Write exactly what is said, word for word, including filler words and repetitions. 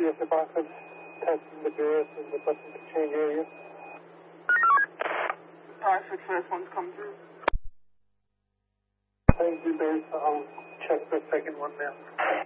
see if the box is testing the beers and the button to change area. Five six first one's come through. Thank you, Bears. I'll check the second one now.